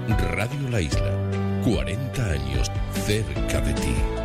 Radio La Isla, 40 años cerca de ti.